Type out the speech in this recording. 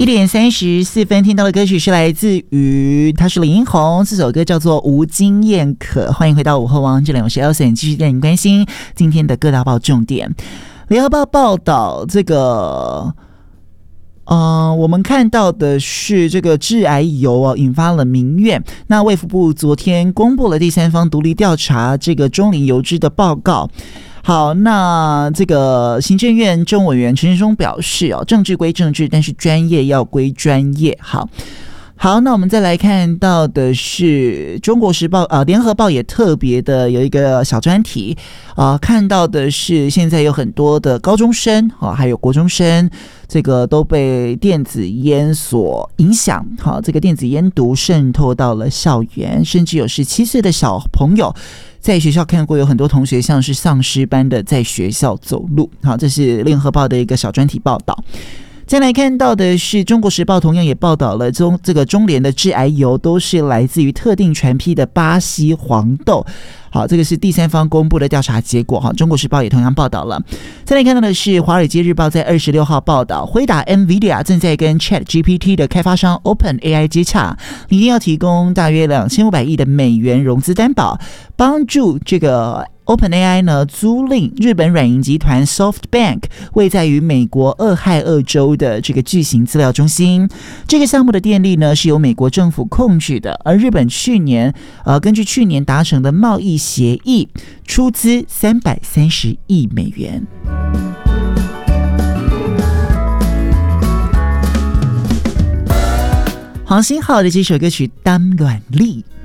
1:34听到的歌曲是来自于他是林英宏，这首歌叫做无经验可。欢迎回到午后王这里，我是 Elson， 继续带您关心今天的各大报重点。联合报报道这个我们看到的是这个致癌油引发了民怨。那卫福部昨天公布了第三方独立调查这个中林油脂的报告。好，那这个行政院政务委员陈时中表示政治归政治，但是专业要归专业。好，那我们再来看到的是中国时报联合报也特别的有一个小专题看到的是现在有很多的高中生还有国中生，这个都被电子烟所影响。这个电子烟毒渗透到了校园，甚至有17岁的小朋友在学校看过有很多同学像是丧尸般的在学校走路。好，这是联合报的一个小专题报道。再来看到的是中国时报同样也报道了这个中联的致癌油都是来自于特定船批的巴西黄豆。好，这个是第三方公布的调查结果中国时报也同样报道了。再来看到的是华尔街日报在26号报道，辉达 NVIDIA 正在跟 ChatGPT 的开发商 OpenAI 接洽，一定要提供大约2500亿的美元融资担保，帮助这个OpenAI 呢租赁日本软银集团 SoftBank 位在于美国俄亥俄州的这个巨型资料中心。这个项目的电力呢是由美国政府控制的，而日本去年根据去年达成的贸易协议出资330亿美元。黄星浩的这首歌曲《当暖丽》。